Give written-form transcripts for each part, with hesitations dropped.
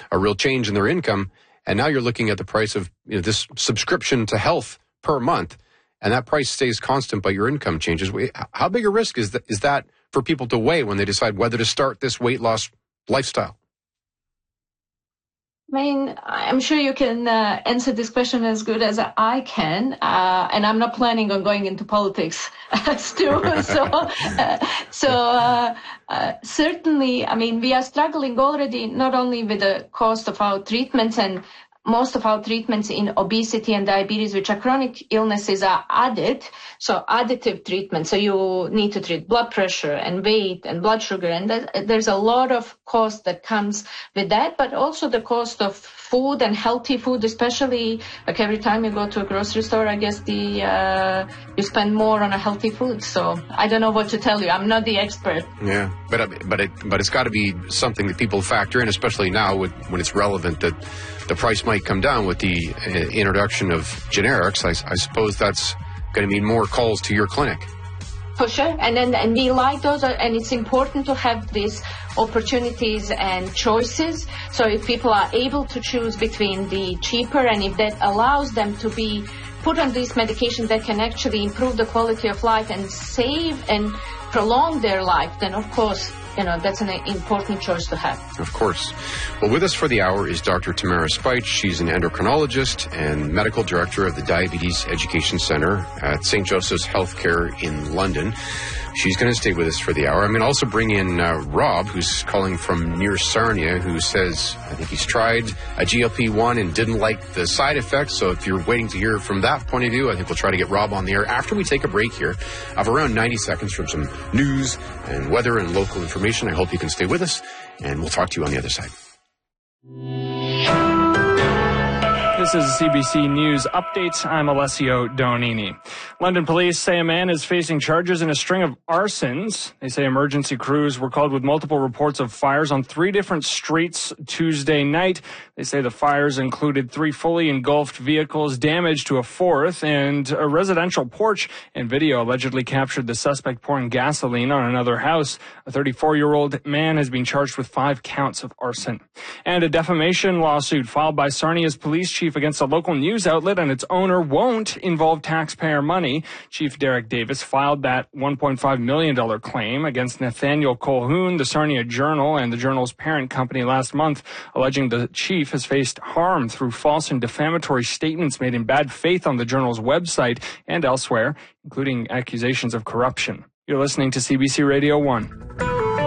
a real change in their income. And now you're looking at the price of this subscription to health per month, and that price stays constant, but your income changes. How big a risk is that for people to weigh when they decide whether to start this weight loss lifestyle? I mean, I'm sure you can answer this question as good as I can, and I'm not planning on going into politics, Stu. Certainly, I mean, we are struggling already not only with the cost of our treatments, and most of our treatments in obesity and diabetes, which are chronic illnesses, are added, so additive treatment. So you need to treat blood pressure and weight and blood sugar, and there's a lot of cost that comes with that, but also the cost of food and healthy food, especially like every time you go to a grocery store, I guess you spend more on a healthy food. So I don't know what to tell you. I'm not the expert. Yeah, but it's got to be something that people factor in, especially now when it's relevant that the price might come down with the introduction of generics. I suppose that's going to mean more calls to your clinic. For sure, and we like those, and it's important to have these opportunities and choices. So if people are able to choose between the cheaper, and if that allows them to be put on these medications that can actually improve the quality of life and save and prolong their life, then of course, that's an important choice to have. Of course. Well, with us for the hour is Dr. Tamara Speight. She's an endocrinologist and medical director of the Diabetes Education Center at St. Joseph's Healthcare in London. She's going to stay with us for the hour. I'm going to also bring in Rob, who's calling from near Sarnia, who says, I think he's tried a GLP-1 and didn't like the side effects. So if you're waiting to hear from that point of view, I think we'll try to get Rob on the air after we take a break here of around 90 seconds from some news and weather and local information. I hope you can stay with us, and we'll talk to you on the other side. This is CBC News Updates. I'm Alessio Donini. London police say a man is facing charges in a string of arsons. They say emergency crews were called with multiple reports of fires on 3 different streets Tuesday night. They say the fires included 3 fully engulfed vehicles, damage to a 4th, and a residential porch. And video allegedly captured the suspect pouring gasoline on another house. A 34-year-old man has been charged with 5 counts of arson. And a defamation lawsuit filed by Sarnia's police chief against a local news outlet and its owner won't involve taxpayer money. Chief Derek Davis filed that $1.5 million claim against Nathaniel Colquhoun, the Sarnia Journal, and the Journal's parent company last month, alleging the chief has faced harm through false and defamatory statements made in bad faith on the Journal's website and elsewhere, including accusations of corruption. You're listening to CBC Radio 1.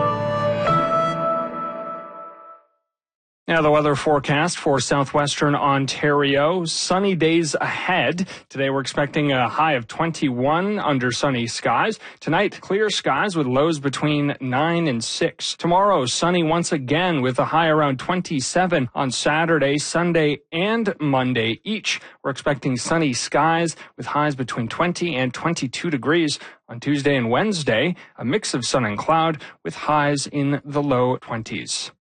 Now, the weather forecast for southwestern Ontario. Sunny days ahead. Today, we're expecting a high of 21 under sunny skies. Tonight, clear skies with lows between 9 and 6. Tomorrow, sunny once again with a high around 27 on Saturday, Sunday, and Monday each. We're expecting sunny skies with highs between 20 and 22 degrees. On Tuesday and Wednesday, a mix of sun and cloud with highs in the low 20s.